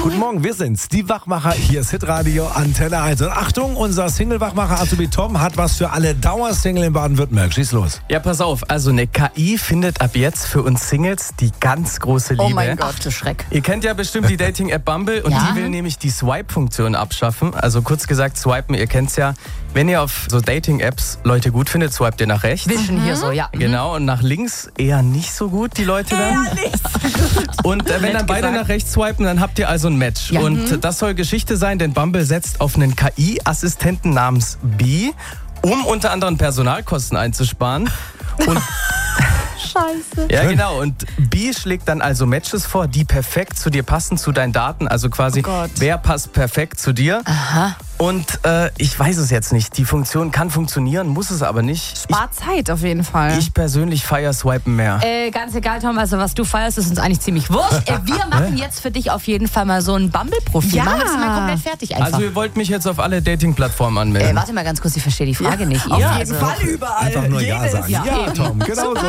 Guten Morgen, wir sind's, die Wachmacher. Hier ist Hitradio Antenne 1. Und Achtung, unser Single-Wachmacher Azubi Tom hat was für alle Dauersingle in Baden-Württemberg. Schieß los. Ja, pass auf. Also eine KI findet ab jetzt für uns Singles die ganz große Liebe. Oh mein Gott, du Schreck. Ihr kennt ja bestimmt die Dating-App Bumble und die will nämlich die Swipe-Funktion abschaffen. Also kurz gesagt, swipen, ihr kennt's ja. Wenn ihr auf so Dating-Apps Leute gut findet, swipet ihr nach rechts. Wischen hier so, ja. Genau, und nach links eher nicht so gut, die Leute dann. Und wenn dann beide nach rechts swipen, dann habt ihr also ein Match. Ja. Und das soll Geschichte sein, denn Bumble setzt auf einen KI-Assistenten namens Bee, um unter anderem Personalkosten einzusparen. Und Scheiße. ja, genau. Und Bee schlägt dann also Matches vor, die perfekt zu dir passen, zu deinen Daten. Also quasi, wer passt perfekt zu dir. Aha. Und ich weiß es jetzt nicht. Die Funktion kann funktionieren, muss es aber nicht. Spart Zeit auf jeden Fall. Ich persönlich feiere Swipen mehr. Ganz egal, Tom, also was du feierst, ist uns eigentlich ziemlich wurscht. Wir machen jetzt für dich auf jeden Fall mal so ein Bumble-Profil. Ja. Machen wir das mal komplett fertig einfach. Also ihr wollt mich jetzt auf alle Dating-Plattformen anmelden. Warte mal ganz kurz, ich verstehe die Frage nicht. Auf Ihr? jeden Fall überall. Einfach nur Ja Jedes. sagen. Ja, Ja, eben. Tom, genau so.